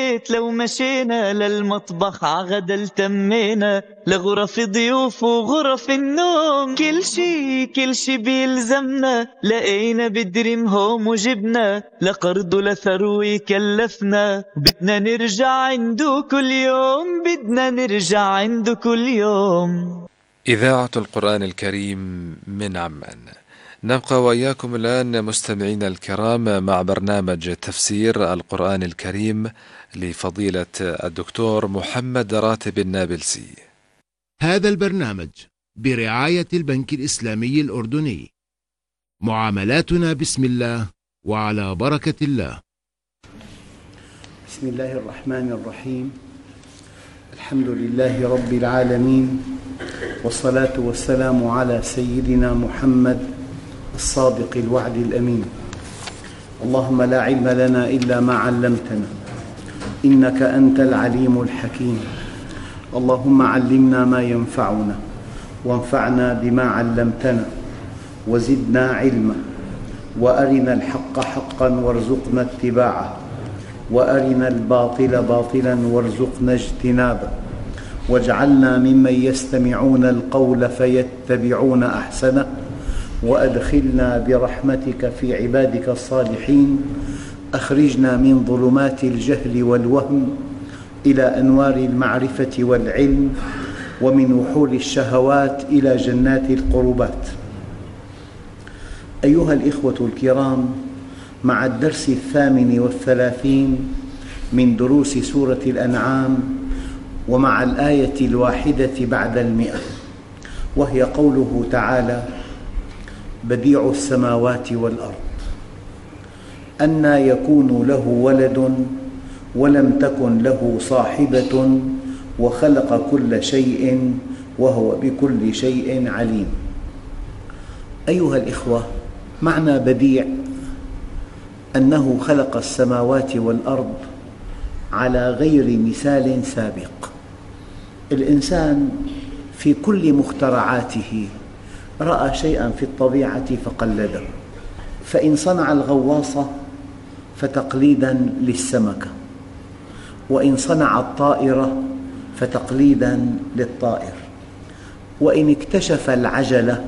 البيت لو مشينا، للمطبخ عغدا التمينا، لغرف ضيوف وغرف النوم، كل شي بيلزمنا لقينا بدريم هوم وجبنا، لقرض لثروي كلفنا، بدنا نرجع عنده كل يوم، بدنا نرجع عنده كل يوم. إذاعة القرآن الكريم من عمان. نبقى وإياكم الآن مستمعين الكرام مع برنامج تفسير القرآن الكريم لفضيلة الدكتور محمد راتب النابلسي. هذا البرنامج برعاية البنك الإسلامي الأردني. معاملاتنا بسم الله وعلى بركة الله. بسم الله الرحمن الرحيم. الحمد لله رب العالمين، والصلاة والسلام على سيدنا محمد الصادق الوعد الأمين. اللهم لا علم لنا إلا ما علمتنا، إنك أنت العليم الحكيم. اللهم علمنا ما ينفعنا، وانفعنا بما علمتنا، وزدنا علما، وأرنا الحق حقا وارزقنا اتباعه، وأرنا الباطل باطلا وارزقنا اجتنابه، واجعلنا ممن يستمعون القول فيتبعون أحسنه، وأدخلنا برحمتك في عبادك الصالحين. أخرجنا من ظلمات الجهل والوهم إلى أنوار المعرفة والعلم، ومن وحول الشهوات إلى جنات القربات. أيها الإخوة الكرام، مع الدرس 38 من دروس سورة الأنعام، ومع الآية 1 بعد 100، وهي قوله تعالى: بديع السماوات والأرض أنى يكون له ولد ولم تكن له صاحبة وخلق كل شيء وهو بكل شيء عليم. أيها الإخوة، معنى بديع أنه خلق السماوات والأرض على غير مثال سابق. الإنسان في كل مخترعاته رأى شيئا في الطبيعة فقلده، فإن صنع الغواصة فتقليدا للسمكة، وإن صنع الطائرة فتقليدا للطائر، وإن اكتشف العجلة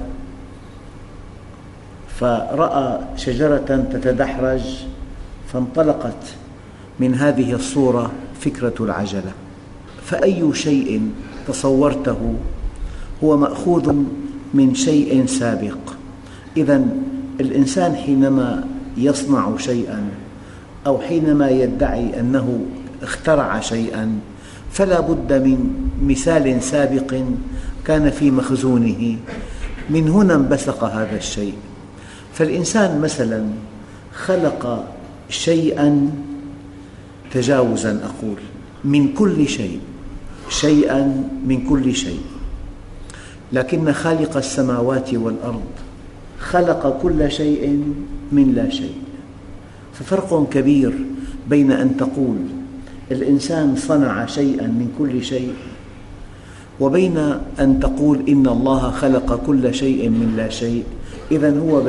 فرأى شجرة تتدحرج فانطلقت من هذه الصورة فكرة العجلة. فأي شيء تصورته هو مأخوذ من شيء سابق. إذن الإنسان حينما يصنع شيئا أو حينما يدعي أنه اخترع شيئا فلا بد من مثال سابق كان في مخزونه، من هنا انبثق هذا الشيء. فالإنسان مثلا خلق شيئا تجاوزا، أقول من كل شيء، شيئا من كل شيء، لكن خالق السماوات والأرض خلق كل شيء من لا شيء. ففرق كبير بين أن تقول الإنسان صنع شيئا من كل شيء، وبين أن تقول إن الله خلق كل شيء من لا شيء. إذن هو